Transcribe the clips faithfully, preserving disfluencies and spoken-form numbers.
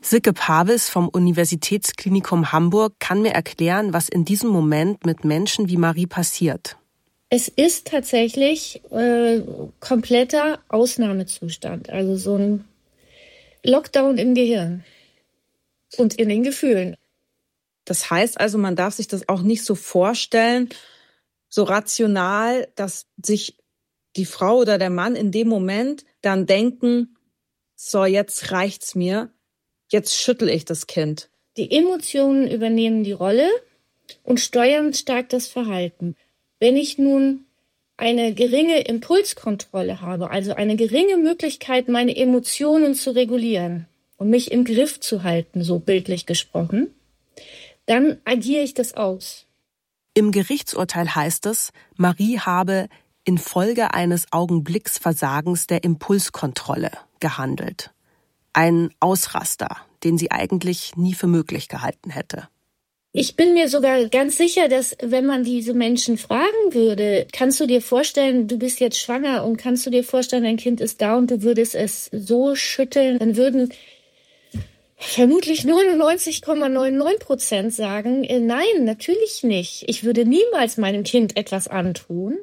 Silke Pawes vom Universitätsklinikum Hamburg kann mir erklären, was in diesem Moment mit Menschen wie Marie passiert. Es ist tatsächlich äh, kompletter Ausnahmezustand, also so ein Lockdown im Gehirn und in den Gefühlen. Das heißt also, man darf sich das auch nicht so vorstellen, so rational, dass sich die Frau oder der Mann in dem Moment dann denken, so, jetzt reicht's mir, jetzt schüttel ich das Kind. Die Emotionen übernehmen die Rolle und steuern stark das Verhalten. Wenn ich nun eine geringe Impulskontrolle habe, also eine geringe Möglichkeit, meine Emotionen zu regulieren und mich im Griff zu halten, so bildlich gesprochen, dann agiere ich das aus. Im Gerichtsurteil heißt es, Marie habe infolge eines Augenblicksversagens der Impulskontrolle gehandelt. Ein Ausraster, den sie eigentlich nie für möglich gehalten hätte. Ich bin mir sogar ganz sicher, dass wenn man diese Menschen fragen würde, kannst du dir vorstellen, du bist jetzt schwanger und kannst du dir vorstellen, dein Kind ist da und du würdest es so schütteln, dann würden vermutlich neunundneunzig Komma neunundneunzig Prozent sagen, äh, nein, natürlich nicht. Ich würde niemals meinem Kind etwas antun.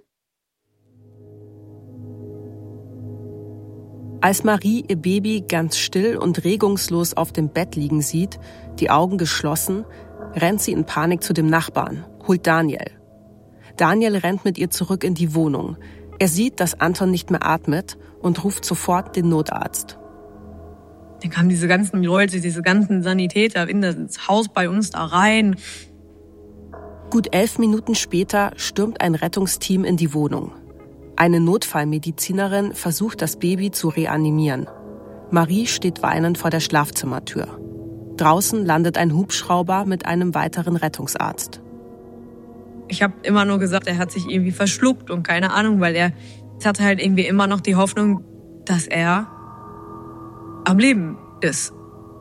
Als Marie ihr Baby ganz still und regungslos auf dem Bett liegen sieht, die Augen geschlossen, rennt sie in Panik zu dem Nachbarn, holt Daniel. Daniel rennt mit ihr zurück in die Wohnung. Er sieht, dass Anton nicht mehr atmet und ruft sofort den Notarzt. Dann kamen diese ganzen Leute, diese ganzen Sanitäter in das Haus bei uns da rein. Gut elf Minuten später stürmt ein Rettungsteam in die Wohnung. Eine Notfallmedizinerin versucht, das Baby zu reanimieren. Marie steht weinend vor der Schlafzimmertür. Draußen landet ein Hubschrauber mit einem weiteren Rettungsarzt. Ich habe immer nur gesagt, er hat sich irgendwie verschluckt und keine Ahnung, weil er hatte halt irgendwie immer noch die Hoffnung, dass er am Leben ist.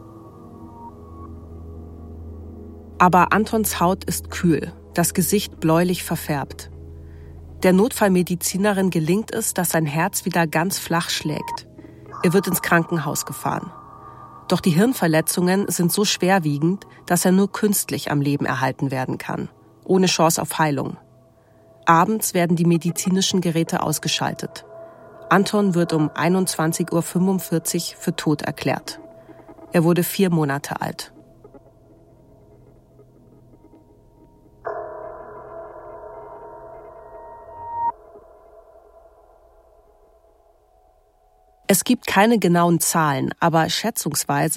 Aber Antons Haut ist kühl, das Gesicht bläulich verfärbt. Der Notfallmedizinerin gelingt es, dass sein Herz wieder ganz flach schlägt. Er wird ins Krankenhaus gefahren. Doch die Hirnverletzungen sind so schwerwiegend, dass er nur künstlich am Leben erhalten werden kann, ohne Chance auf Heilung. Abends werden die medizinischen Geräte ausgeschaltet. Anton wird um einundzwanzig Uhr fünfundvierzig für tot erklärt. Er wurde vier Monate alt. Es gibt keine genauen Zahlen, aber schätzungsweise